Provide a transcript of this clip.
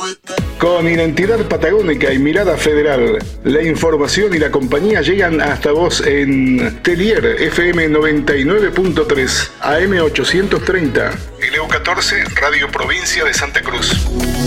Con identidad patagónica y mirada federal, la información y la compañía llegan hasta vos en Telier FM 99.3, AM 830, LU14, Radio Provincia de Santa Cruz.